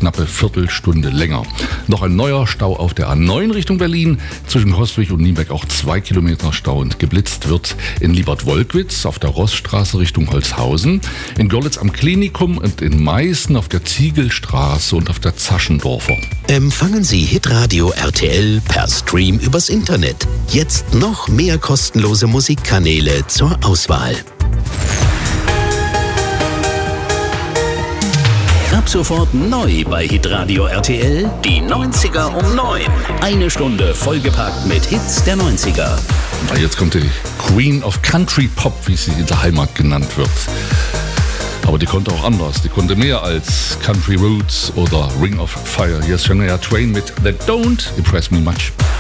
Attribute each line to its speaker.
Speaker 1: knappe Viertelstunde länger. Noch ein neuer Stau auf der A9 Richtung Berlin. Zwischen Costwig und Nienberg auch 2 Kilometer Stau und geblitzt wird in Liebert-Wolkwitz auf der Rossstraße Richtung Holzhausen, in Görlitz am Klinikum und in Meißen auf der Ziegelstraße und auf der Zaschendorfer.
Speaker 2: Empfangen Sie Hitradio RTL per Stream übers Internet. Jetzt noch mehr kostenlose Musikkanäle zur Auswahl. Ab sofort neu bei Hitradio RTL, die 90er um 9. Eine Stunde vollgepackt mit Hits der 90er.
Speaker 1: Na, jetzt kommt die Queen of Country Pop, wie sie in der Heimat genannt wird. Aber die konnte auch anders. Die konnte mehr als Country Roots oder Ring of Fire. Hier ist Shania Twain mit That Don't Impress Me Much.